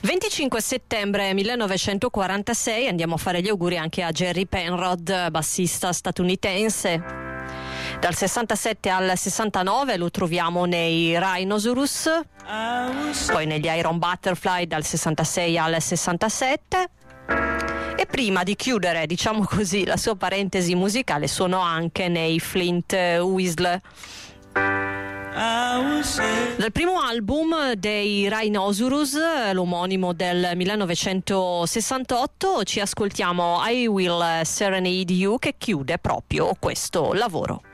25 settembre 1946, andiamo a fare gli auguri anche a Jerry Penrod, bassista statunitense. Dal 67 al 69 lo troviamo nei Rhinoceros, poi negli Iron Butterfly dal 66 al 67. E prima di chiudere, diciamo così, la sua parentesi musicale, suonò anche nei Flint Whistle. Dal primo album dei Rhinoceros, l'omonimo del 1968, ci ascoltiamo I Will Serenade You, che chiude proprio questo lavoro.